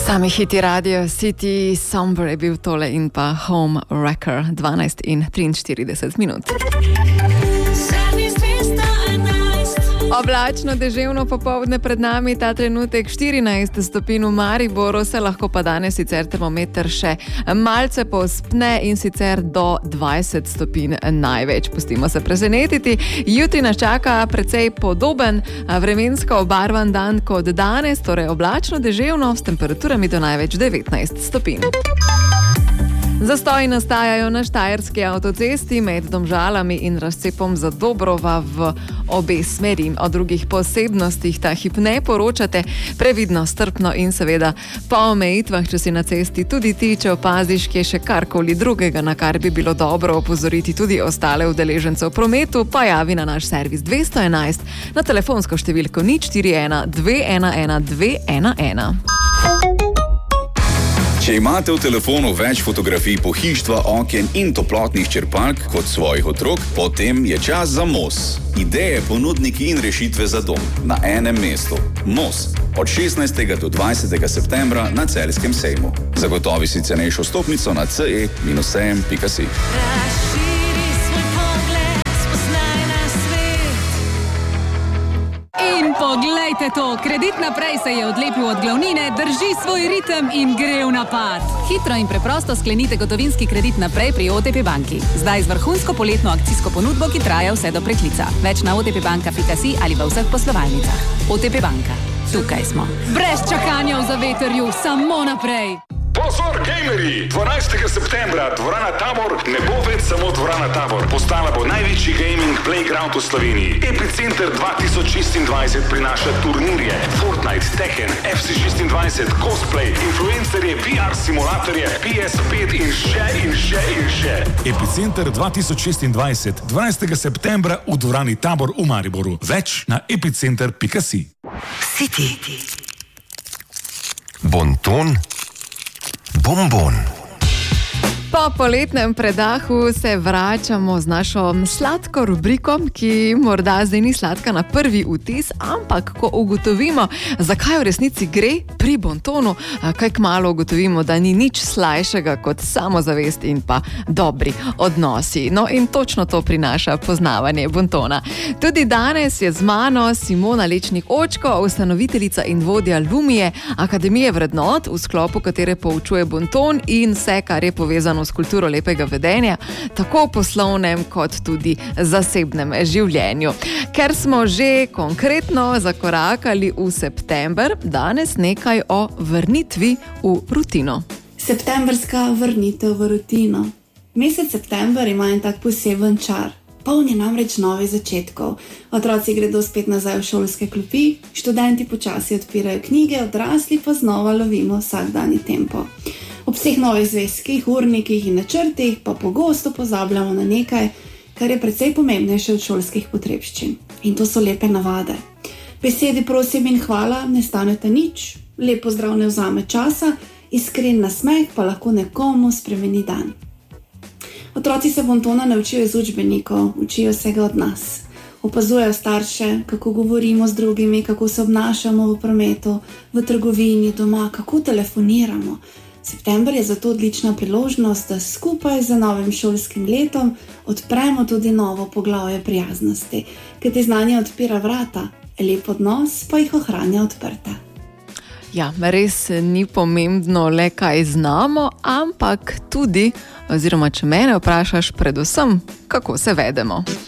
Sami hiti Radio City, Somber je bil tole in pa Home Wrecker, 12 in 43 minut. Oblačno, deževno popoldne pred nami, ta trenutek 14 stopinj v Mariboru, se lahko pa danes sicer termometer še malce povzpne in sicer do 20 stopinj največ. Pustimo se presenetiti. Jutri nas čaka precej podoben vremensko obarvan dan kot danes, torej oblačno, deževno s temperaturami do največ 19 stopinj. Zastoji nastajajo na štajerski avtocesti med Domžalami in razcepom za Dobrova v obe smeri. O drugih posebnostih ta hip ne poročate, previdno, strpno in seveda po omejitvah, če si na cesti tudi ti, če opaziš, kje še karkoli drugega, na kar bi bilo dobro opozoriti tudi ostale udeležence v prometu, pa javi na naš servis 211 na telefonsko številko 041 211 211. Če imate v telefonu več fotografij pohištva, okien in toplotnih črpalk kot svojih otrok, potem je čas za MOS. Ideje, ponudniki in rešitve za dom na enem mestu. MOS. Od 16. do 20. septembra na Celjskem sejmu. Zagotovi si cenejšo stopnico na ce-sejem.si. Poglejte to, Kredit Naprej se je odlepil od glavnine, drži svoj ritem in gre v napad. Hitro in preprosto sklenite gotovinski kredit naprej pri OTP banki. Zdaj z vrhunsko poletno akcijsko ponudbo, ki traja vse do preklica. Več na otpbanka.si ali v vseh poslovalnicah. OTP banka. Tukaj smo. Brez čakanja v zavetrju, samo naprej. Pozor, gamerji! 12. septembra dvorana Tabor ne bo več samo dvorana Tabor. Postala bo največji gaming playground v Sloveniji. Epicenter 2026 prinaša turnirje, Fortnite, Tekken, FC26, cosplay, influencerje, VR simulatorje, PS5 in še. Epicenter 2026, 12. septembra v dvorani Tabor v Mariboru. Več na epicenter.si. City. Bonton. Bonbon. Po poletnem predahu se vračamo z našo sladko rubriko, ki morda zdaj ni sladka na prvi vtis, ampak ko ugotovimo, zakaj v resnici gre pri bontonu, kaj kmalu ugotovimo, da ni nič slajšega kot samozavest in pa dobri odnosi. No in točno to prinaša poznavanje bontona. Tudi danes je z mano Simona Lečnik-Očko, ustanoviteljica in vodja Lumije, Akademije vrednot, v sklopu katere poučuje bonton in vse, kar je povezano s kulturo lepega vedenja, tako v poslovnem kot tudi zasebnem življenju. Ker smo že konkretno zakorakali v september, danes nekaj o vrnitvi v rutino. Septembrska vrnitev v rutino. Mesec september ima en tak poseben čar. Poln je namreč novih začetkov. Otroci gredo spet nazaj v šolske klopi, študenti počasi odpirajo knjige, odrasli pa znova lovimo vsakdanji tempo. Ob vseh novih zvezkih, urnikih in načrtih pa pogosto pozabljamo na nekaj, kar je precej pomembnejše od šolskih potrebščin. In to so lepe navade. Besedi prosim in hvala ne stanete nič, lep pozdrav ne vzame časa, iskren nasmeh pa lahko nekomu spremeni dan. Otroci se bontona ne učijo iz učbenikov, učijo se ga od nas. Opazujejo starše, kako govorimo z drugimi, kako se obnašamo v prometu, v trgovini, doma, kako telefoniramo. September je zato odlična priložnost, da skupaj z novim šolskim letom odpremo tudi novo poglavje prijaznosti, ker ti znanje odpira vrata, lep odnos pa jih ohranja odprta. Ja, res ni pomembno le, kaj znamo, ampak tudi, oziroma če mene vprašaš, predvsem, kako se vedemo.